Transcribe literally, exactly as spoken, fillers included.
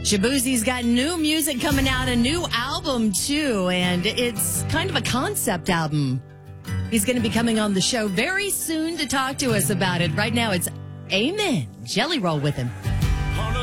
Shaboozie's got new music coming out, a new album, too, and it's kind of a concept album. He's going to be coming on the show very soon to talk to us about it. Right now, it's Amen. Jelly Roll with him.